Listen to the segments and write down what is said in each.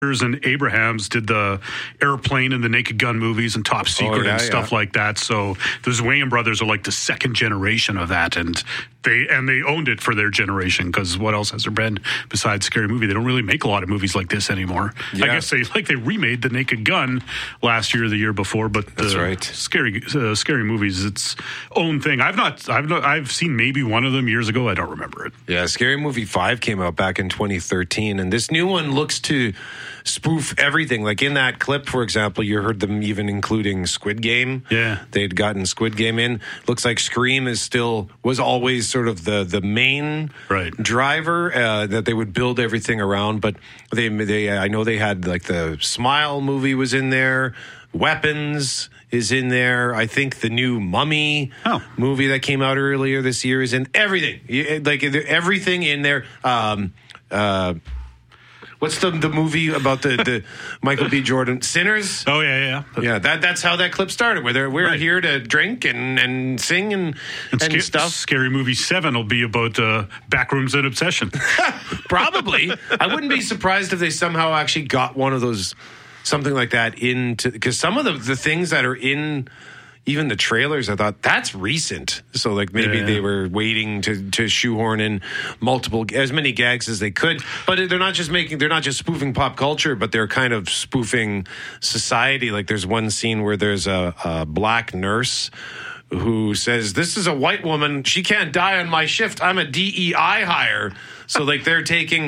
and Abrahams did the Airplane and the Naked Gun movies and Top Secret and stuff like that. So those Wayans brothers are like the second generation of that, and they owned it for their generation, because what else has there been besides Scary Movie? They don't really make a lot of movies like this anymore. Yeah. I guess they remade the Naked Gun last year or the year before, but that's right. Scary Movies, its own thing. I've seen maybe one of them years ago. I don't remember it. Yeah, Scary Movie 5 came out back in 2013, and this new one looks to spoof everything. Like in that clip, for example, you heard them even including Squid Game. Yeah. They'd gotten Squid Game in. Looks like Scream was always sort of the main driver that they would build everything around. But I know they had like the Smile movie was in there. Weapons is in there. I think the new Mummy movie that came out earlier this year is in everything. Like everything in there. What's the movie about the Michael B. Jordan Sinners? Oh yeah. Yeah, that's how that clip started. Where we're here to drink and sing and stuff. Scary Movie 7 will be about backrooms and obsession. Probably. I wouldn't be surprised if they somehow actually got one of those, something like that, into, because some of the things that are in even the trailers, I thought that's recent. So like maybe they were waiting to shoehorn in as many gags as they could. But they're not just spoofing pop culture, but they're kind of spoofing society. Like there's one scene where there's a black nurse who says, "This is a white woman. She can't die on my shift. I'm a DEI hire." So like they're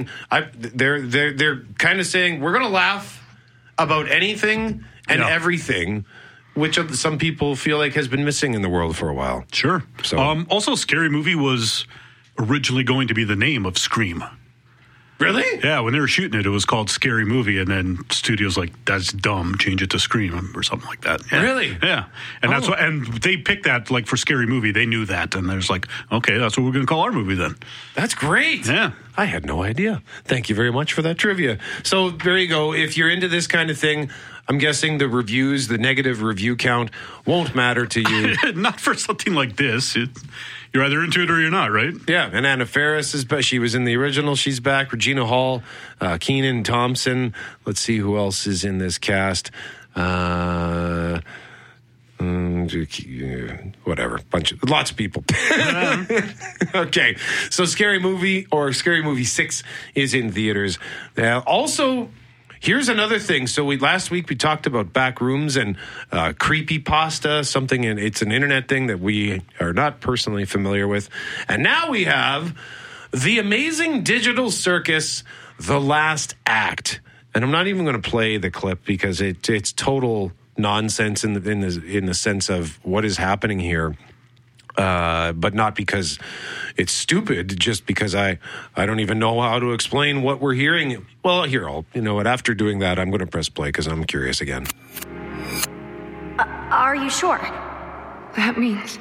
kind of saying, we're going to laugh about anything and everything, which some people feel like has been missing in the world for a while. Sure. So, also, Scary Movie was originally going to be the name of Scream. Really? Yeah, when they were shooting it, it was called Scary Movie, and then studios like, that's dumb, change it to Scream or something like that. Yeah. Really? Yeah. And that's what, and they picked that like for Scary Movie. They knew that, and there's like, okay, that's what we're going to call our movie then. That's great. Yeah. I had no idea. Thank you very much for that trivia. So there you go. If you're into this kind of thing, I'm guessing the negative review count won't matter to you. Not for something like this. You're either into it or you're not, right? Yeah, and Anna Faris is back. She was in the original. She's back. Regina Hall, Kenan Thompson. Let's see who else is in this cast. Whatever, lots of people. Okay, so Scary Movie or Scary Movie 6 is in theaters. Also, here's another thing. So last week we talked about Backrooms and creepypasta, something, and it's an internet thing that we are not personally familiar with. And now we have The Amazing Digital Circus, The Last Act. And I'm not even going to play the clip because it's total nonsense in the sense of what is happening here. But not because it's stupid, just because I don't even know how to explain what we're hearing. Well, you know what? After doing that, I'm going to press play because I'm curious again. Are you sure? That means...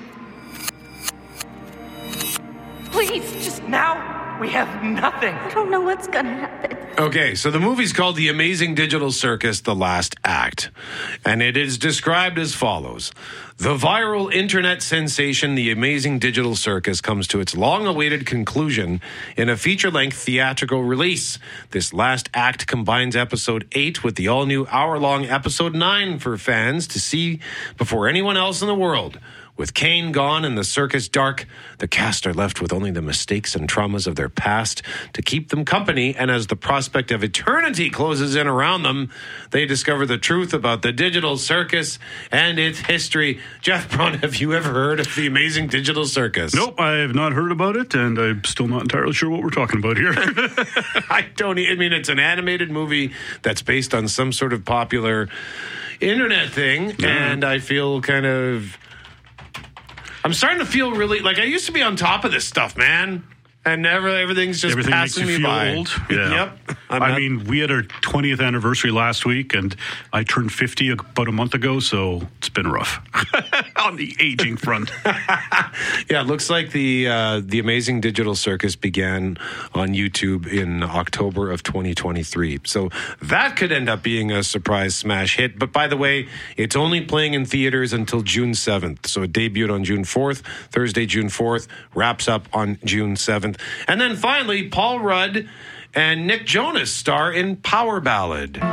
Please, just now. We have nothing. I don't know what's going to happen. Okay, so the movie's called The Amazing Digital Circus, The Last Act. And it is described as follows. The viral internet sensation, The Amazing Digital Circus, comes to its long-awaited conclusion in a feature-length theatrical release. This last act combines Episode 8 with the all-new hour-long Episode 9 for fans to see before anyone else in the world. With Kane gone and the circus dark, the cast are left with only the mistakes and traumas of their past to keep them company, and as the prospect of eternity closes in around them, they discover the truth about the digital circus and its history. Jeff Braun, have you ever heard of The Amazing Digital Circus? Nope, I have not heard about it, and I'm still not entirely sure what we're talking about here. I mean, it's an animated movie that's based on some sort of popular internet thing, and I feel kind of... I'm starting to feel really like I used to be on top of this stuff, man. And everything's just passing me by. Old. Yeah. Yep. I mean, we had our 20th anniversary last week, and I turned 50 about a month ago, so it's been rough on the aging front. Yeah, it looks like the Amazing Digital Circus began on YouTube in October of 2023. So that could end up being a surprise smash hit. But by the way, it's only playing in theaters until June 7th. So it debuted on June 4th, Thursday, June 4th, wraps up on June 7th. And then finally, Paul Rudd and Nick Jonas star in Power Ballad.